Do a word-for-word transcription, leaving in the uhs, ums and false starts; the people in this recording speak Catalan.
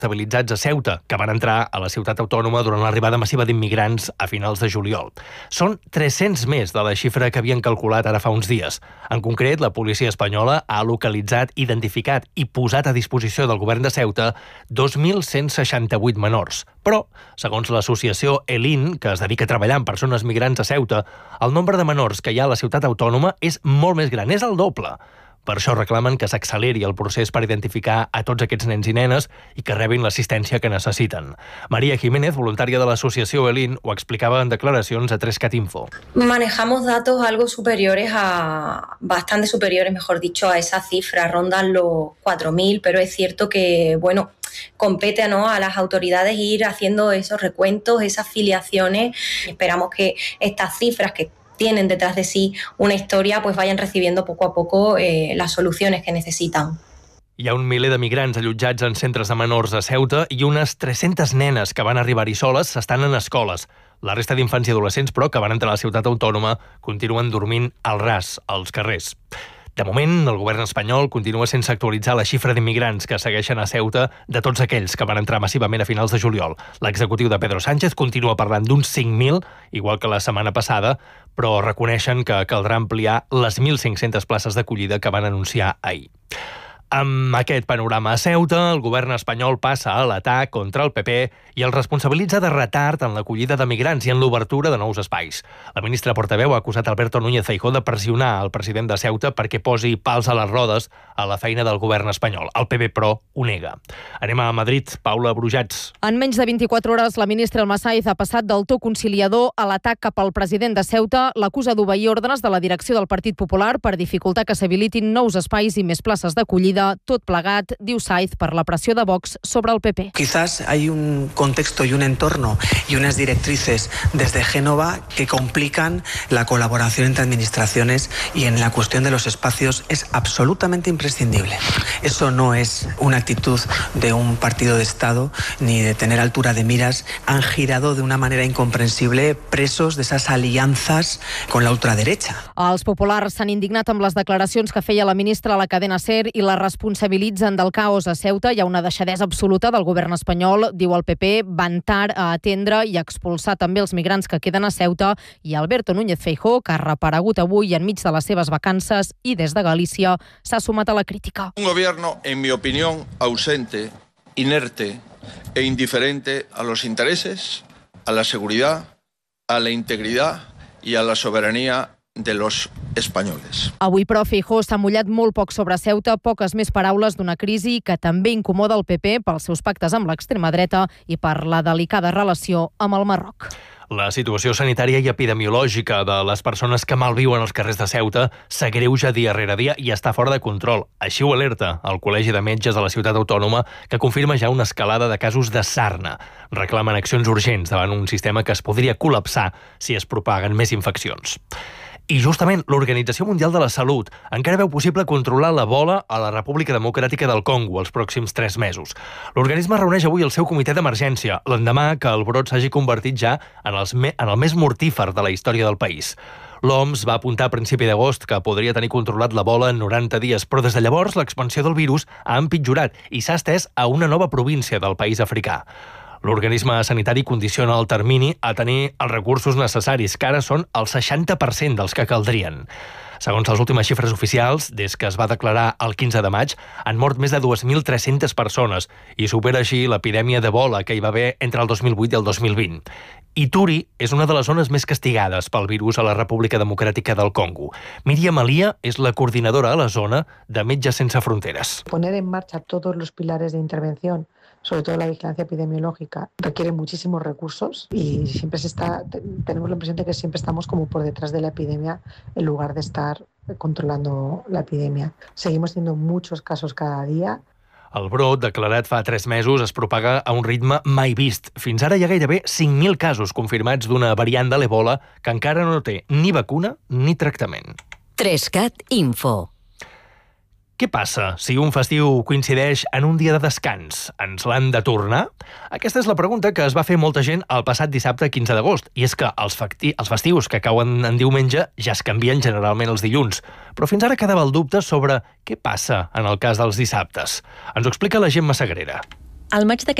estabilitzats a Ceuta, que van entrar a la ciutat autònoma durant l'arribada massiva d'immigrants a finals de juliol. Són tres-cents més de la xifra que havien calculat ara fa uns dies. En concret, la policia espanyola ha localitzat, identificat i posat a disposició del govern de Ceuta dos mil cent seixanta-vuit menors. Però, segons l'associació ELIN, que es dedica a treballar amb persones migrants a Ceuta, el nombre de menors que hi ha a la ciutat autònoma és molt més gran, és el doble. Per això reclamen que s'acceleri el procés per identificar a tots aquests nens i nenes i que rebin l'assistència que necessiten. María Jiménez, voluntària de l'associació ELIN, ho explicava en declaracions a tres cat info. Manejamos datos algo superiores a, bastante superiores, mejor dicho, a esa cifra, rondan los cuatro mil, pero es cierto que, bueno, compete, ¿no?, a las autoridades ir haciendo esos recuentos, esas filiaciones. Esperamos que estas cifras que tienen detrás de sí una historia, pues vayan recibiendo poco a poco eh, las soluciones que necesitan. Hi ha un miler de migrants allotjats en centres de menors a Ceuta i unes tres-centes nenes que van arribar-hi soles estan en escoles. La resta d'infants i adolescents, però, que van entrar a la ciutat autònoma continuen dormint al ras, als carrers. De moment, el govern espanyol continua sense actualitzar la xifra d'immigrants que segueixen a Ceuta de tots aquells que van entrar massivament a finals de juliol. L'executiu de Pedro Sánchez continua parlant d'uns cinc mil, igual que la setmana passada, però reconeixen que caldrà ampliar les mil cinc-centes places d'acollida que van anunciar ahir. Amb aquest panorama a Ceuta, el govern espanyol passa a l'atac contra el P P i el responsabilitza de retard en l'acollida de migrants i en l'obertura de nous espais. La ministra portaveu ha acusat Alberto Núñez Feijóo de pressionar el president de Ceuta perquè posi pals a les rodes a la feina del govern espanyol. El P P, però, ho nega. Anem a Madrid. Paula Brujats. En menys de vint-i-quatre hores, la ministra Almasaiz ha passat del to conciliador a l'atac cap al president de Ceuta. L'acusa d'obeir ordres de la direcció del Partit Popular per dificultar que s'habilitin nous espais i més places d'acollida. Tot plegat, diu Saiz, per la pressió de Vox sobre el P P. Quizás hay un contexto y un entorno y unas directrices desde Génova que complican la colaboración entre administraciones y en la cuestión de los espacios es absolutamente imprescindible. Eso no es una actitud de un partido de Estado ni de tener altura de miras. Han girado de una manera incomprensible presos de esas alianzas con la ultraderecha. Els populars s'han indignat amb les declaracions que feia la ministra a la cadena SER i la responsabilitzen del caos a Ceuta. Hi ha una deixadesa absoluta del govern espanyol, diu el P P, van tard a atendre i a expulsar també els migrants que queden a Ceuta, i Alberto Núñez Feijóo, que ha reaparegut avui enmig de les seves vacances i des de Galícia, s'ha sumat a la crítica. Un gobierno, en mi opinión, ausente, inerte e indiferente a los intereses, a la seguridad, a la integridad y a la soberanía de los espanyoles. Avui, però, Feijóo s'ha mullat molt poc sobre Ceuta, poques més paraules d'una crisi que també incomoda el P P pels seus pactes amb l'extrema dreta i per la delicada relació amb el Marroc. La situació sanitària i epidemiològica de les persones que malviuen als carrers de Ceuta s'agreuja dia rere dia i està fora de control. Així ho alerta el Col·legi de Metges de la ciutat autònoma, que confirma ja una escalada de casos de sarna. Reclamen accions urgents davant un sistema que es podria col·lapsar si es propaguen més infeccions. I justament l'Organització Mundial de la Salut encara veu possible controlar l'Ebola a la República Democràtica del Congo els pròxims tres mesos. L'organisme reuneix avui el seu comitè d'emergència, l'endemà que el brot s'hagi convertit ja en, els me, en el més mortífer de la història del país. L'O M S va apuntar a principi d'agost que podria tenir controlat l'Ebola en noranta dies, però des de llavors l'expansió del virus ha empitjorat i s'ha estès a una nova província del país africà. L'organisme sanitari condiciona el termini a tenir els recursos necessaris, que ara són el seixanta per cent dels que caldrien. Segons les últimes xifres oficials, des que es va declarar el quinze de maig, han mort més de dues mil tres-centes persones i supera així l'epidèmia d'Ebola que hi va haver entre el dos mil vuit i el dos mil vint. Ituri és una de les zones més castigades pel virus a la República Democràtica del Congo. Míriam Alia és la coordinadora a la zona de Metges Sense Fronteres. Poner en marcha todos los pilares de intervención, sobre todo la vigilancia epidemiológica, requiere muchísimos recursos y siempre se está, tenemos la impresión de que siempre estamos como por detrás de la epidemia en lugar de estar controlando la epidemia. Seguimos teniendo muchos casos cada día. El brot, declarat fa tres mesos, es propaga a un ritme mai vist. Fins ara hi ha gairebé cinc mil casos confirmats d'una variant de l'Ebola que encara no té ni vacuna ni tractament. tres cat info. Què passa si un festiu coincideix en un dia de descans? Ens l'han de tornar? Aquesta és la pregunta que es va fer molta gent el passat dissabte quinze d'agost. I és que els, facti- els festius que cauen en diumenge ja es canvien generalment els dilluns. Però fins ara quedava el dubte sobre què passa en el cas dels dissabtes. Ens ho explica la Gemma Sagrera. al maig d'aquest